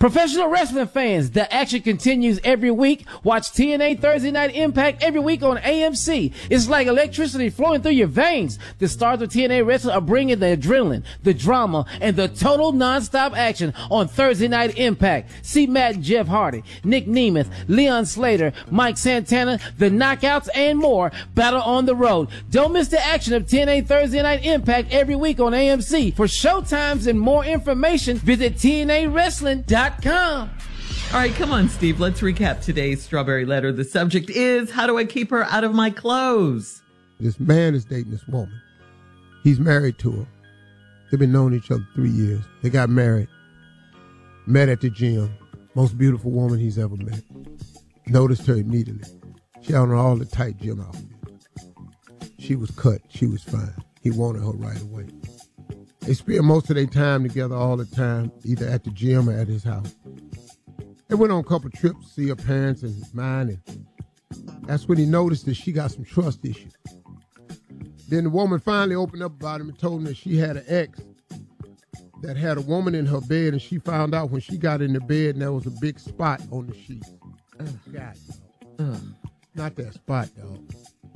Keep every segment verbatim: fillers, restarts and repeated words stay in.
Professional wrestling fans, the action continues every week. Watch T N A Thursday Night Impact every week on A M C. It's like electricity flowing through your veins. The stars of T N A Wrestling are bringing the adrenaline, the drama, and the total non-stop action on Thursday Night Impact. See Matt and Jeff Hardy, Nick Nemeth, Leon Slater, Mike Santana, the Knockouts, and more battle on the road. Don't miss the action of T N A Thursday Night Impact every week on A M C. For showtimes and more information, visit T N A wrestling dot com. All right, come on, Steve. Let's recap today's Strawberry Letter. The subject is, how do I keep her out of my clothes? This man is dating this woman. He's married to her. They've been knowing each other three years. They got married. Met at the gym. Most beautiful woman he's ever met. Noticed her immediately. She had on all the tight gym outfits. She was cut. She was fine. He wanted her right away. They spent most of their time together all the time, either at the gym or at his house. They went on a couple trips to see her parents and mine, and that's when he noticed that she got some trust issues. Then the woman finally opened up about him and told him that she had an ex that had a woman in her bed, and she found out when she got in the bed and there was a big spot on the sheets. God, dog. Ugh. Not that spot, dog.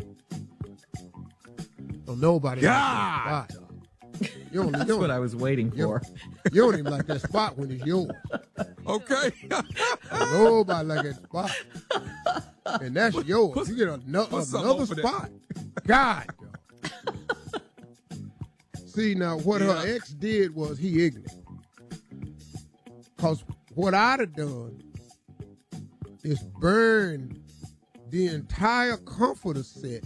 Don't nobody like that spot, dog. You don't, That's you don't, what I was waiting you, for. You don't even like that spot when it's yours. Okay. Nobody like that spot. And that's yours. put- You get ano- put something another over there. spot. God. dog. See, now, what Yeah. her ex did was he ignorant. Because what I'd have done is burn the entire comforter set,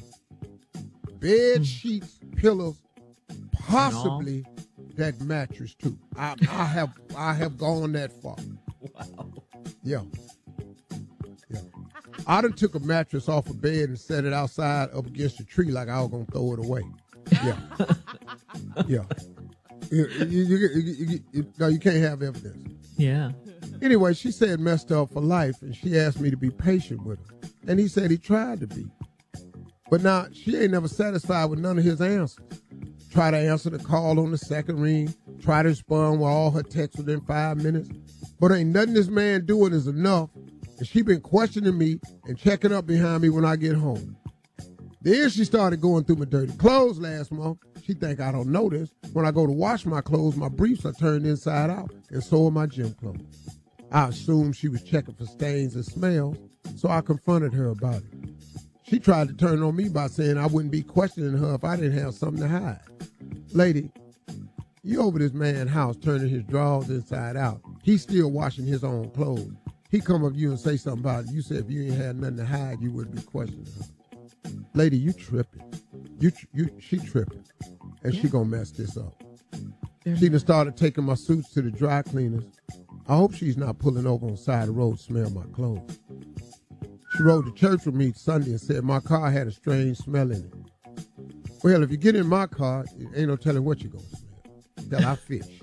bed sheets, pillows, possibly that mattress too. I, I have I have gone that far. Wow. Yeah. Yeah. I done took a mattress off a bed and set it outside up against a tree like I was gonna throw it away. Yeah. Yeah. You, you, you, you, you, no, you can't have evidence. Yeah. Anyway, she said messed up for life, and she asked me to be patient with her. And he said he tried to be. But now, she ain't never satisfied with none of his answers. Try to answer the call on the second ring. Try to respond with all her texts within five minutes. But ain't nothing this man doing is enough. And she been questioning me and checking up behind me when I get home. Then she started going through my dirty clothes last month. She think I don't know this. When I go to wash my clothes, my briefs are turned inside out, and so are my gym clothes. I assumed she was checking for stains and smells, so I confronted her about it. She tried to turn on me by saying I wouldn't be questioning her if I didn't have something to hide. Lady, you over this man's house turning his drawers inside out. He's still washing his own clothes. He come up to you and say something about it. You said if you ain't had nothing to hide, you wouldn't be questioning her. Lady, you tripping. You, you, she tripping. And yeah. She gonna mess this up. There's she done started taking my suits to the dry cleaners. I hope she's not pulling over on the side of the road to smell my clothes. She rode to church with me Sunday and said my car had a strange smell in it. Well, if you get in my car, ain't no telling what you're gonna smell. Till I fish.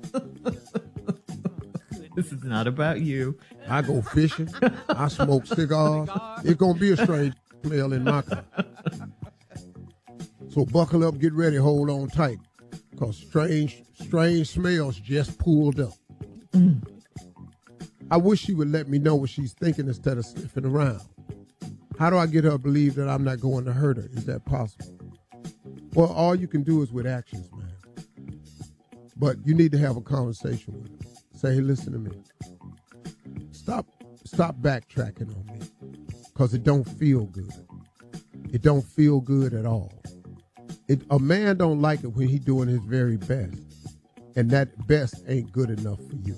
This is not about you. I go fishing. I smoke cigars. It's gonna be a strange smell in my car. So buckle up, get ready, hold on tight. Because strange, strange smells just pulled up. Mm. I wish she would let me know what she's thinking instead of sniffing around. How do I get her to believe that I'm not going to hurt her? Is that possible? Well, all you can do is with actions, man. But you need to have a conversation with her. Say, hey, listen to me. Stop, stop backtracking on me. Because it don't feel good. It don't feel good at all. It, a man don't like it when he doing his very best. And that best ain't good enough for you.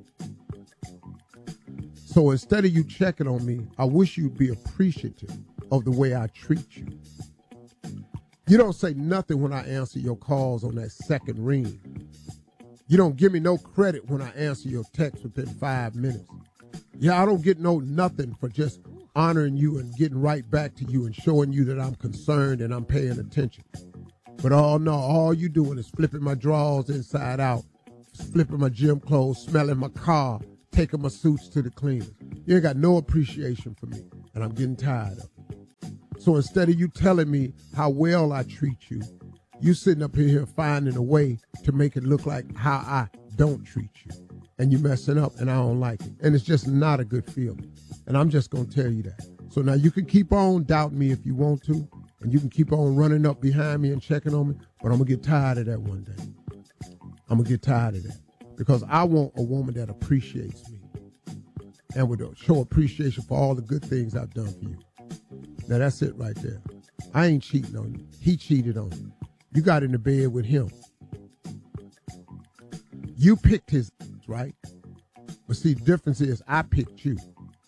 So instead of you checking on me, I wish you'd be appreciative of the way I treat you. You don't say nothing when I answer your calls on that second ring. You don't give me no credit when I answer your text within five minutes. Yeah, I don't get no nothing for just honoring you and getting right back to you and showing you that I'm concerned and I'm paying attention. But oh no, all you doing is flipping my drawers inside out, flipping my gym clothes, smelling my car, taking my suits to the cleaners. You ain't got no appreciation for me, and I'm getting tired of it. So instead of you telling me how well I treat you, you sitting up here finding a way to make it look like how I don't treat you. and you're messing up, and I don't like it. And it's just not a good feeling. And I'm just going to tell you that. So now you can keep on doubting me if you want to, and you can keep on running up behind me and checking on me, but I'm going to get tired of that one day. I'm going to get tired of that because I want a woman that appreciates me and would show appreciation for all the good things I've done for you. Now, that's it right there. I ain't cheating on you. He cheated on you. You got in the bed with him. You picked his, right? But see, the difference is I picked you.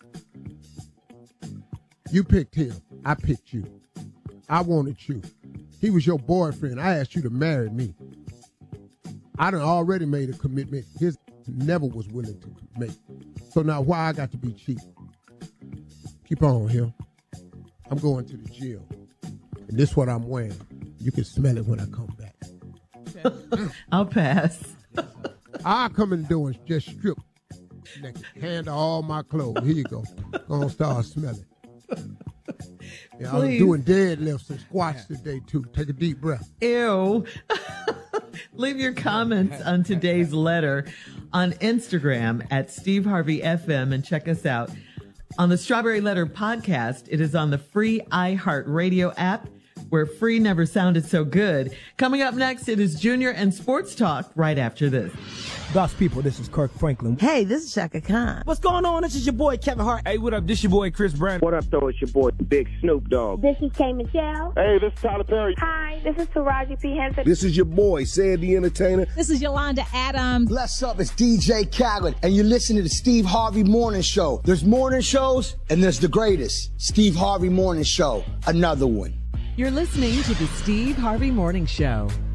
You picked him. I picked you. I wanted you. He was your boyfriend. I asked you to marry me. I done already made a commitment. His never was willing to make. So now why I got to be cheap? Keep on here. I'm going to the gym. And this is what I'm wearing. You can smell it when I come back. Okay. I'll pass. I come in the door and just strip naked. Hand all my clothes. Here you go. Gonna start smelling. Yeah, I was doing deadlifts and squats today too. Take a deep breath. Ew. Leave your comments on today's letter on Instagram at Steve Harvey F M and check us out on the Strawberry Letter podcast. It is on the free iHeartRadio app where free never sounded so good. Coming up next, it is Junior and Sports Talk right after this. God's people, this is Kirk Franklin. Hey, this is Shaka Khan. What's going on? This is your boy Kevin Hart. Hey, what up? This your boy Chris Brown. What up, though? It's your boy Big Snoop Dogg. This is K. Michelle. Hey, this is Tyler Perry. Hi, this is Taraji P. Henson. This is your boy Sid the Entertainer. This is Yolanda Adams. Bless up, it's D J Khaled, and you're listening to the Steve Harvey Morning Show. There's morning shows, and there's the greatest, Steve Harvey Morning Show, another one. You're listening to the Steve Harvey Morning Show.